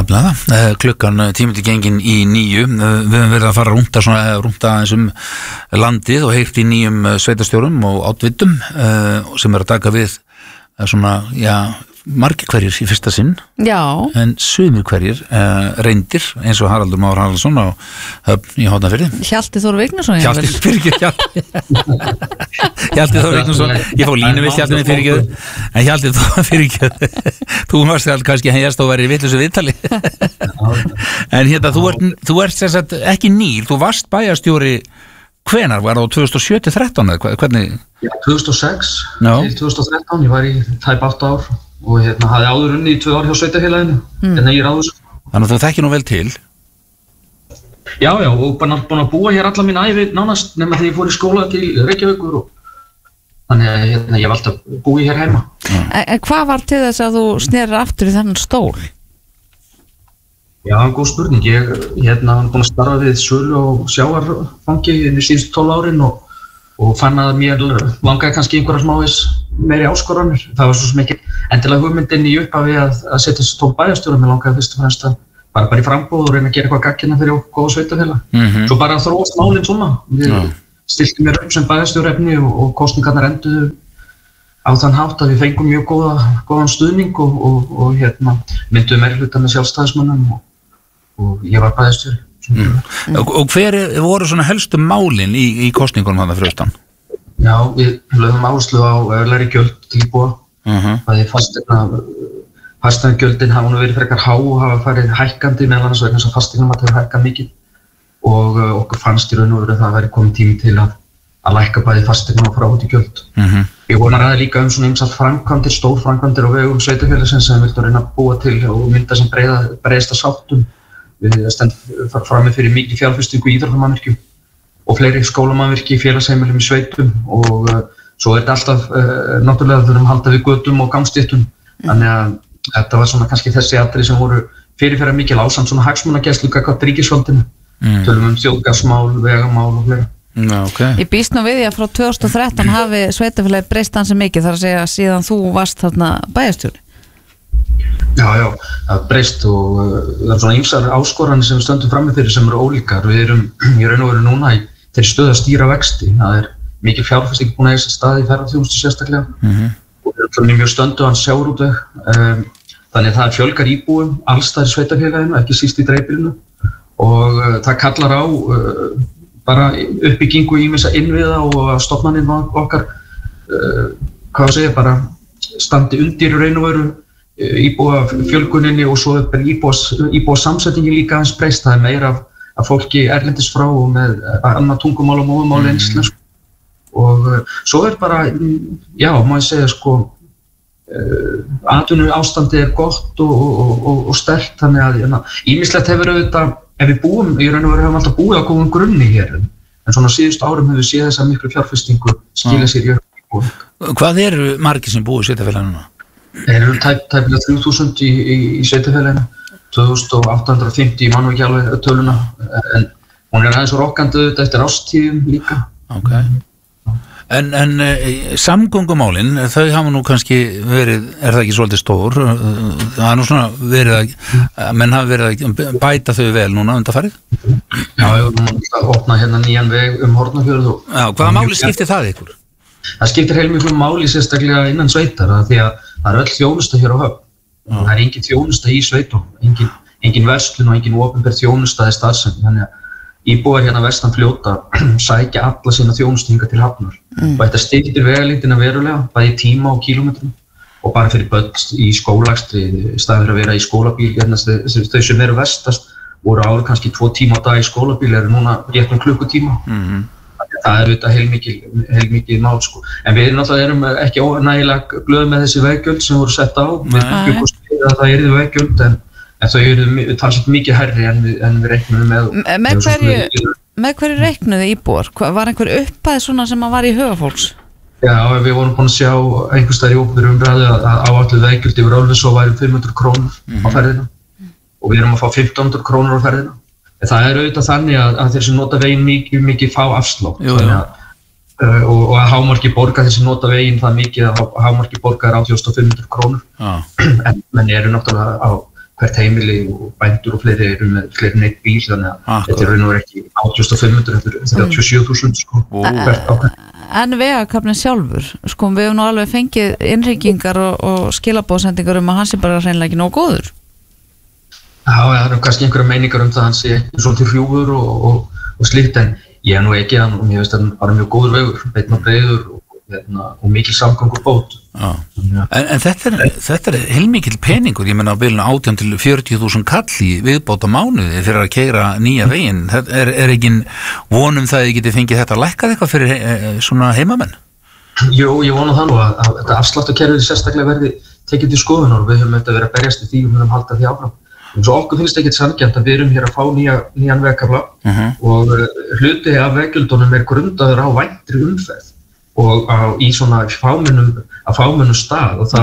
Nafnilega, klukkan tímiti gengin í 9. Við höfum verið að fara að rúnta eins landið og heyrt í nýjum sveitastjórum og átvitum sem að taka við svona, margir hverjir í fyrsta sinn. Já. En sumir hverjir reyndir eins og Haraldur Már Haraldsson á Höfn í Hornafirði. Hjalti Þór Vignisson. Hjalti Þór Vignisson. Ég fór línu við Hjalti með fyrirgjöðu. En Hjalti Þór fyrirgjöðu. Þú varst kannski hefjast og verið í vitlausu viðtali. En hérna, þú ert sem sagt ekki nýr, þú varst bæjarstjóri. Hvenær var það á 2007-13 eða hvernig? Já, 2006 til 2013, ég var í tæp 8 ár og hafði áður unnið í 2 ár hjá sveitafélaginu, í Ráðhúsi. Þannig að þú þekkir nú vel til? Já, og búin að búa hér alla mín ævi nánast nema þegar ég fór í skóla til Reykjavíkur og þannig að ég valdi að búa hér heima. En hvað var til þess að þú snerir aftur í þennan stól? Já, góð spurning. Ég var búin að starfa við sölu og sjávarfangi í síðustu 12 árin og fann að mér langaði kannski einhverjar smávegis meiri áskoranir. Það var svo sem ekki endilega hugmyndin í upphafi að setja þessi 12 bæjarstjóra. Mér langaði fyrst og fremst að bara í framboð og reyna að gera eitthvað gagnkynna fyrir góða sveitafélag. Svo bara að þróast málin svona. Við stiltum mér upp sem bæjarstjóraefni og kosningarnar enduðu á þann hátt að við fengum mjög góðan stuðning og mynduðum meirihluta með sjálfstæðismönnum og ég var bæjarstjóri. Og hver voru svona helstu málin í kosningunum þarna fyrir austan? Já, við lögðum áherslu á lægri gjöld til íbúa. Bæði fasteignagjöldin hafa nú verið frekar há og hafa farið hækkandi meðal annars vegna þess að fasteignamat hefur hækkað mikið og okkur fannst í raun og veru það væri komið tími til að lækka bæði fasteigna og fráhættugjöld. Ég voru að ræða líka um svona ýmsar framkvæmdir, stór framkvæmdir á vegum sveitafélagsins sem við vildum reyna að búa til og mynda sem breiðasta sáttum. Við stöndum frammi fyrir mikið fjárfestingu í íþróttamannvirkjum og fleiri skólamannvirki í félagsheimilum í sveitum og svo þetta alltaf náttúrulega þurfum að halda við götum og gangstéttum. Þannig að þetta var svona kannski þessi atriði sem voru fyrirferðar mikil ásamt svona hagsmunagæslu gagnvart ríkisvaldinu. Tölum þjóðgasmál, vegamál og fleira. Ég býst nú við því að frá 2013 hafi sveitafélagið breyst ansi mikið þar að segja síðan þú varst þarna bæjarstjóri. Já, það breyst og það svona ýmsar áskoranir sem við stöndum frammi fyrir sem eru ólíkar. Við erum í raun og veru núna í þeirri stöðu að stýra vexti. Það er mikil fjárfesting búin að eiga sér stað í ferðaþjónustu sérstaklega og við erum mjög stöndugum sjávarútveg. Þannig að það fjölgar íbúum alls staðar í sveitafélaginu, ekki síst í dreifbýlinu og það kallar á bara uppbyggingu ýmissa innviða og stofnanir okkar bara standi undir í raun og veru íbúa fjölguninni og svo er íbúa samsetningi líka aðeins breyst. Það er meira af fólki erlendis frá og með annað tungumál og móðumál en íslensku og svo er bara, má ég segja atvinnu ástandi er gott og sterkt þannig að ýmislegt hefur auðvitað, ef við búum, í raun og veru höfum alltaf búið á góðum grunni hér en svona síðustu árum hefur við séð þessa miklu fjárfestingu skila sér í íbúa. Hvað eru margir sem búið í sveitafélaginu? Það eru tæplega 3000 í sveitafélaginu, 2850 mann og ekki alveg töluna, en hún er aðeins rokkandi auðvitað eftir ástíðum líka. En samgöngumálin, þau hafa nú kannski verið, er það ekki svolítið stór, það er nú svona verið að, menn hafa verið að bæta þau vel núna undanfarið? Já, það opna hérna nýjan veg Hornafjörð og... Já, hvaða máli skiptir það ykkur? Það skiptir heilmiklu máli sérstaklega innan sveitar því að það er öll þjónusta hér á Höfn. Það er engin þjónusta í sveitum, engin verslun og engin opinber þjónusta í starfsemi. Þannig að íbúar hérna vestan Fljóta sækja alla sína þjónustu hingað til Hafnar. Og þetta styttir vegalengdina verulega, bæði í tíma og kílómetrum og bara fyrir börn í skólakstri, í staðinn fyrir að vera í skólabíl. Þau sem eru vestast voru áður kannski 2 tíma á dag í skólabíl, eru núna rétt klukkutíma. Það er auðvitað heilmikið mál En við náttúrulega erum ekki nægilega glöð með þessi veggjöld sem voru sett á. Við byggumst við að það yrðu veggjöld en þau yrðu talsveit mikið hærri en við reiknuðum með. Með hverju reiknuðu íbúar? Var einhver upphæð svona sem var í huga fólks? Já, við vorum búin að sjá einhvers staðar í opinberri umræðu að áætluð veggjöld yfir Ölfusá væri 500 krónur á ferðina og við erum að fá 1500 krónur á ferðina. Það er auðvitað þannig að þeir sem nota veginn mikið fá afslátt og að hámarki borga þeir sem nota veginn það mikið að hámarki borga er 8500 krónur en menn eru náttúrulega á hvert heimili og bændur og fleiri eru með fleiri en einn bíl, þannig að þetta raun og ekki 8500, þetta er 37.000 sko, hvert ákveð. En vegakaflinn sjálfur, sko, við hefum nú alveg fengið innryggingar og skilabóðsendingar að hann sé bara hreinlega ekki nógu góður. Já, það eru kannski einhverja meiningar að hann sé svolítið hrjúfur og slíkt, en ég nú ekki hann og mér finnst það bara mjög góður vegur, beinn og breiður og mikil samgangur bót. En þetta heilmikill peningur, ég menna á bilinu 18 til 40.000 kall í viðbót á mánuði fyrir að keyra nýja veginn. Er ekki vonum það að þið getið fengið þetta lækkað eitthvað fyrir svona heimamenn? Jú, ég vona það nú að þetta afsláttarkerfið sérstaklega verði tekið til skoðunar og við höfum þetta verið að berjast í því og munum halda því áfram. Svo okkur finnst ekkert sanngjarnt að við erum hér að fá nýjan vegkafla og hluti af veggjöldunum grundaður á væntri umferð og í svona fámennum stað og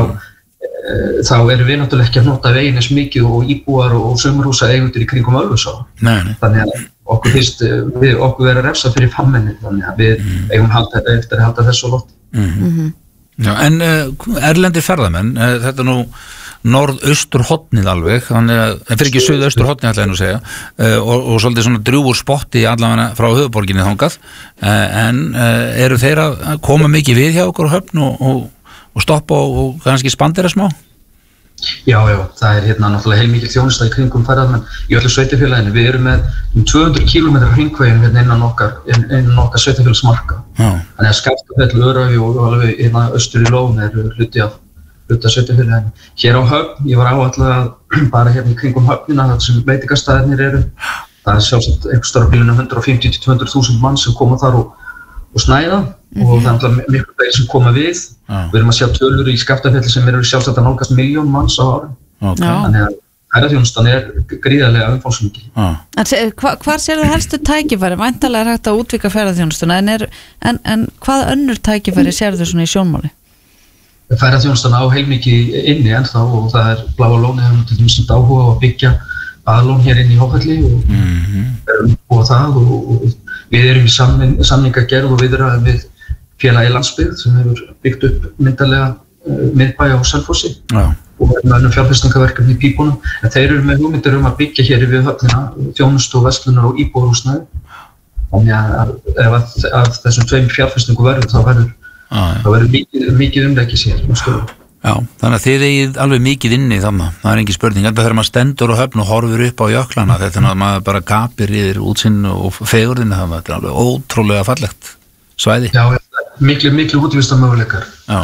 þá erum við náttúrulega ekki að nota veginn eins mikið og íbúar og sumarhúsa eigendur í kringum Ölfusá. Þannig að okkur finnst okkur vera að refsa fyrir fámenni, þannig að við eigum eftir að halda þessu á lofti. Já, en erlendir ferðamenn, þetta nú norðausturhornið alveg, þannig fyrir ekki suðausturhornið ætla ég nú að segja og svolítið svona drjúgur spotti allavega frá höfuborginni þangað, en eru þeir að koma mikið við hjá okkur á Höfn og stoppa og kannski spandera smá? Já, það er hérna náttúrulega heilmikil þjónusta í kringum ferðamenn í öllu sveitarfélaginu. Við erum með 200 km hringveginn hérna innan okkar sveitarfélagsmarka. Þannig að Skaftafell, Öræfi og alveg hérna austur í Lón eru hluti af sveitarfélaginu. Hér á Höfn, ég var áætlað bara hérna í kringum Höfnina, þar sem veitingastæðirnir eru. Það er sjálfsagt einhvers staðar á bilinu 150 til 200.000 mann sem koma þar og snæða og það er alltaf miklu fleiri sem koma við. Við erum að sjá tölur í Skaftafelli sem eru sjálfsagt að nálgast 1 milljón manns á ári. Þannig að ferðaþjónustan er gríðarlega umfangsmikil. Hvar sérðu helstu tækifæri? Væntanlega er hægt að útvíkka ferðaþjónustuna, en hvað önnur tækifæri sérðu svona í sjónmáli? Ferðaþjónustan á heilmikið inni ennþá og það er Bláa lónið hefur til dæmis áhuga á að byggja baðlón hér inn í Hófelli og erum búið það og við erum í samningagerð og viðræðum við félagi Landsbyggð sem hefur byggt upp myndarlega miðbæ á Selfossi og með önnum fjárfestingaverkefni í pípunum, en þeir eru með hugmyndir að byggja hér við höfnina þjónustu og verslunar og íbúðarhúsnæði. Þannig að ef af þessum 2 fjárfestingu verður þá verður mikið umleikis hér. Já, þannig að þið eigið alveg mikið inni þannig, það er engin spurning, enda þegar maður stendur á Höfn og horfur upp á jöklana, þetta er að maður bara gapir yfir útsinn og fegurðin, þetta er alveg ótrúlega fallegt svæði. Já, miklu útvistarmöguleikar. Já,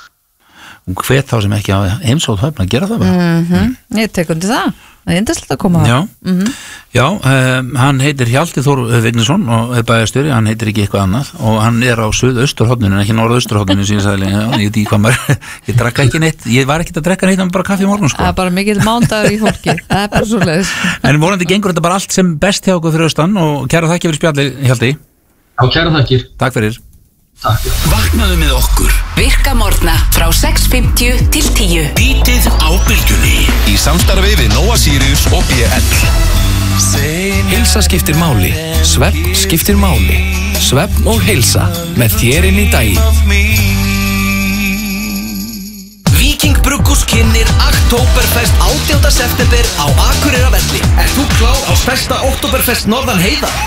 og hvet þá sem ekki hafa heimsótt Höfn að gera það bara. Ég tek undir það, það er yndislega að koma það. Já, hann heitir Hjalti Þór Vignisson og er bæjarstjóri, hann heitir ekki eitthvað annað og hann er á suðausturhorninu en ekki norðausturhorninu sem ég sagði, ég veit ekki hvað maður, ég drakka ekki neitt, ég var ekkert að drekka neitt, bara kaffi í morgun sko. Það er bara mikill mándagur í fólki, það er bara svoleiðis. En vonandi gengur þetta bara allt sem best hjá okkur fyrir austan og kæra þakkir fyrir spjalli, Hjalti. Já, kæra þakkir. Takk fyrir. Vaknaðu með okkur Virka morgna frá 6:50 til 10. Bítið á bylgjunni í samstarfi við Nóa Sirius og BL. Heilsa skiptir máli, svefn skiptir máli. Svefn og heilsa með þér inn í daginn. Víking Brugghús kynnir Oktoberfest 18. september á Akureyravelli. Ert þú klár á stærsta Oktoberfest norðan heiða?